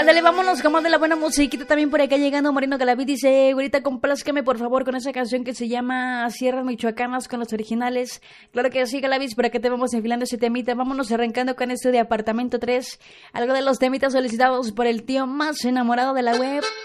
Ándale, vámonos, como de la buena musiquita también por acá llegando. Moreno Galaví dice, güerita, complázcame por favor con esa canción que se llama Sierras Michoacanas con los originales. Claro que sí, Galavis, por acá te vamos enfilando ese temita. Vámonos arrancando con este de Apartamento 3. Algo de los temitas solicitados por el tío más enamorado de la web.